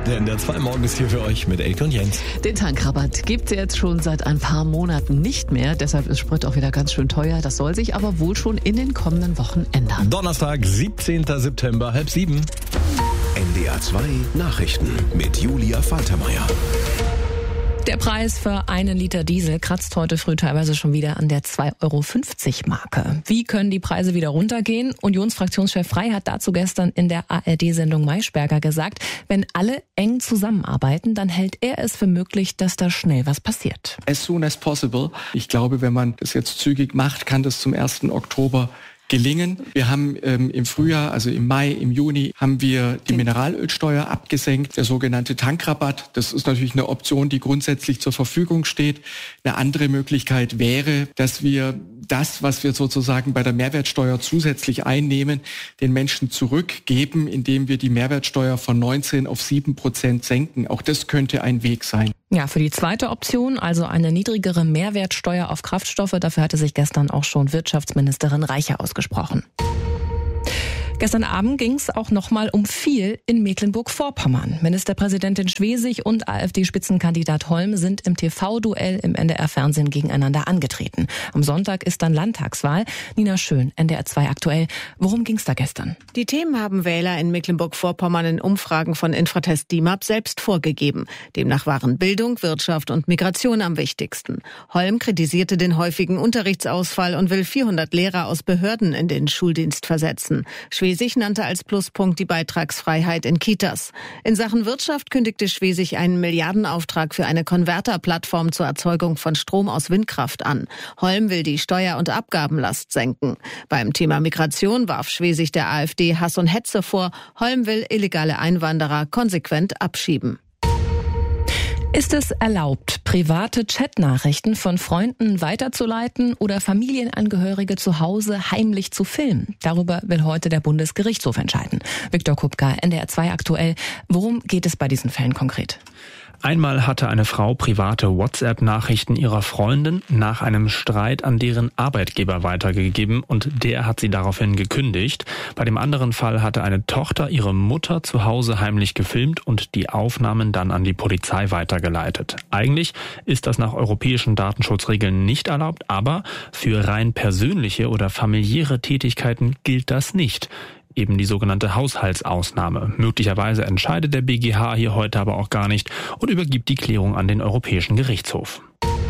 Der NDR 2 Morgen ist hier für euch mit Elke und Jens. Den Tankrabatt gibt es jetzt schon seit ein paar Monaten nicht mehr. Deshalb ist Sprit auch wieder ganz schön teuer. Das soll sich aber wohl schon in den kommenden Wochen ändern. Donnerstag, 17. September, 6:30. NDR 2 Nachrichten mit Julia Faltermeier. Der Preis für einen Liter Diesel kratzt heute früh teilweise schon wieder an der 2,50 € Marke. Wie können die Preise wieder runtergehen? Unionsfraktionschef Frey hat dazu gestern in der ARD-Sendung Maischberger gesagt, wenn alle eng zusammenarbeiten, dann hält er es für möglich, dass da schnell was passiert. As soon as possible. Ich glaube, wenn man das jetzt zügig macht, kann das zum 1. Oktober gelingen. Wir haben im Frühjahr, also im Mai, im Juni, haben wir die Mineralölsteuer abgesenkt, der sogenannte Tankrabatt. Das ist natürlich eine Option, die grundsätzlich zur Verfügung steht. Eine andere Möglichkeit wäre, dass wir das, was wir sozusagen bei der Mehrwertsteuer zusätzlich einnehmen, den Menschen zurückgeben, indem wir die Mehrwertsteuer von 19 auf 7% senken. Auch das könnte ein Weg sein. Ja, für die zweite Option, also eine niedrigere Mehrwertsteuer auf Kraftstoffe, dafür hatte sich gestern auch schon Wirtschaftsministerin Reiche ausgesprochen. Gestern Abend ging es auch nochmal um viel in Mecklenburg-Vorpommern. Ministerpräsidentin Schwesig und AfD-Spitzenkandidat Holm sind im TV-Duell im NDR-Fernsehen gegeneinander angetreten. Am Sonntag ist dann Landtagswahl. Nina Schön, NDR 2 aktuell. Worum ging es da gestern? Die Themen haben Wähler in Mecklenburg-Vorpommern in Umfragen von Infratest DIMAP selbst vorgegeben. Demnach waren Bildung, Wirtschaft und Migration am wichtigsten. Holm kritisierte den häufigen Unterrichtsausfall und will 400 Lehrer aus Behörden in den Schuldienst versetzen. Schwesig nannte als Pluspunkt die Beitragsfreiheit in Kitas. In Sachen Wirtschaft kündigte Schwesig einen Milliardenauftrag für eine Konverterplattform zur Erzeugung von Strom aus Windkraft an. Holm will die Steuer- und Abgabenlast senken. Beim Thema Migration warf Schwesig der AfD Hass und Hetze vor. Holm will illegale Einwanderer konsequent abschieben. Ist es erlaubt, private Chatnachrichten von Freunden weiterzuleiten oder Familienangehörige zu Hause heimlich zu filmen? Darüber will heute der Bundesgerichtshof entscheiden. Viktor Kupka, NDR 2 aktuell. Worum geht es bei diesen Fällen konkret? Einmal hatte eine Frau private WhatsApp-Nachrichten ihrer Freundin nach einem Streit an deren Arbeitgeber weitergegeben und der hat sie daraufhin gekündigt. Bei dem anderen Fall hatte eine Tochter ihre Mutter zu Hause heimlich gefilmt und die Aufnahmen dann an die Polizei weitergeleitet. Eigentlich ist das nach europäischen Datenschutzregeln nicht erlaubt, aber für rein persönliche oder familiäre Tätigkeiten gilt das nicht. Eben die sogenannte Haushaltsausnahme. Möglicherweise entscheidet der BGH hier heute aber auch gar nicht und übergibt die Klärung an den Europäischen Gerichtshof.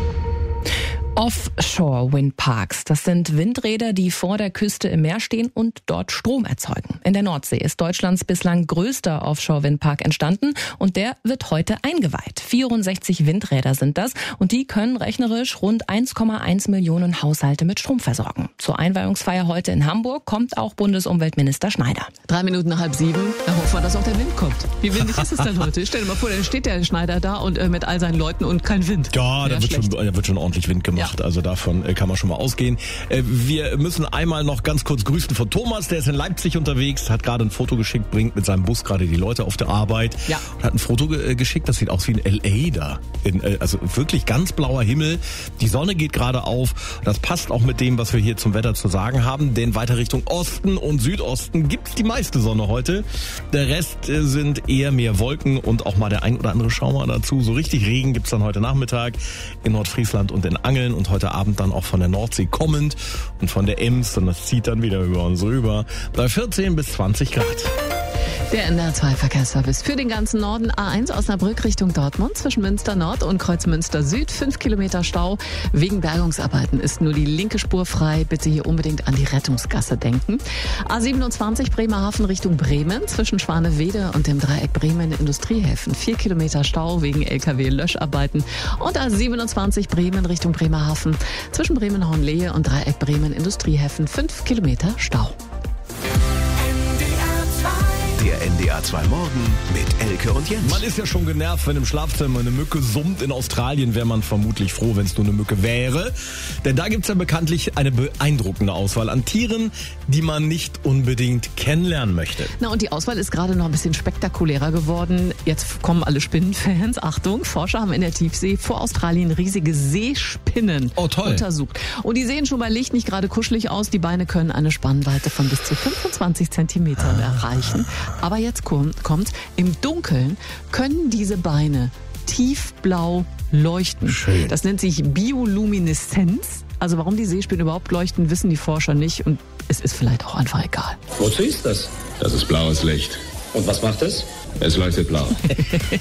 Offshore-Windparks, das sind Windräder, die vor der Küste im Meer stehen und dort Strom erzeugen. In der Nordsee ist Deutschlands bislang größter Offshore-Windpark entstanden und der wird heute eingeweiht. 64 Windräder sind das und die können rechnerisch rund 1,1 Millionen Haushalte mit Strom versorgen. Zur Einweihungsfeier heute in Hamburg kommt auch Bundesumweltminister Schneider. 3 Minuten nach 6:30, da hoffen wir, dass auch der Wind kommt. Wie windig ist es denn heute? Stell dir mal vor, dann steht der Schneider da und mit all seinen Leuten und kein Wind. Ja, da wird schon ordentlich Wind gemacht. Ja. Also davon kann man schon mal ausgehen. Wir müssen einmal noch ganz kurz grüßen von Thomas, der ist in Leipzig unterwegs, hat gerade ein Foto geschickt, bringt mit seinem Bus gerade die Leute auf der Arbeit. Ja. Und hat ein Foto geschickt, das sieht aus wie in L.A. da. Also wirklich ganz blauer Himmel. Die Sonne geht gerade auf. Das passt auch mit dem, was wir hier zum Wetter zu sagen haben, denn weiter Richtung Osten und Südosten gibt's die meiste Sonne heute. Der Rest sind eher mehr Wolken und auch mal der ein oder andere Schauer dazu. So richtig Regen gibt's dann heute Nachmittag in Nordfriesland und in Angeln und heute Abend dann auch von der Nordsee kommend und von der Ems und das zieht dann wieder über uns rüber bei 14 bis 20 Grad. Der NDR 2 Verkehrsservice für den ganzen Norden. A1 Osnabrück Richtung Dortmund zwischen Münster Nord und Kreuzmünster Süd. 5 Kilometer Stau. Wegen Bergungsarbeiten ist nur die linke Spur frei. Bitte hier unbedingt an die Rettungsgasse denken. A27 Bremerhaven Richtung Bremen zwischen Schwanewede und dem Dreieck Bremen Industriehäfen. 4 Kilometer Stau wegen LKW-Löscharbeiten. Und A27 Bremen Richtung Bremerhaven zwischen Bremen-Hornlehe und Dreieck Bremen Industriehäfen. 5 Kilometer Stau. Der NDR 2 Morgen mit Elke und Jens. Man ist ja schon genervt, wenn im Schlafzimmer eine Mücke summt. In Australien wäre man vermutlich froh, wenn es nur eine Mücke wäre. Denn da gibt's ja bekanntlich eine beeindruckende Auswahl an Tieren, die man nicht unbedingt kennenlernen möchte. Na, und die Auswahl ist gerade noch ein bisschen spektakulärer geworden. Jetzt kommen alle Spinnenfans. Achtung, Forscher haben in der Tiefsee vor Australien riesige Seespinnen untersucht. Und die sehen schon bei Licht nicht gerade kuschelig aus. Die Beine können eine Spannweite von bis zu 25 Zentimetern erreichen. Aber jetzt kommt's. Im Dunkeln können diese Beine tiefblau leuchten. Schön. Das nennt sich Biolumineszenz. Also warum die Seespinnen überhaupt leuchten, wissen die Forscher nicht. Und es ist vielleicht auch einfach egal. Wozu ist das? Das ist blaues Licht. Und was macht es? Es leuchtet blau.